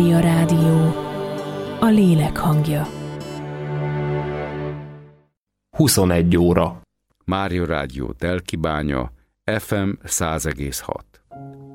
A rádió, a lélek hangja. 21 óra. Mária Rádió Telkibánya, FM 100,6.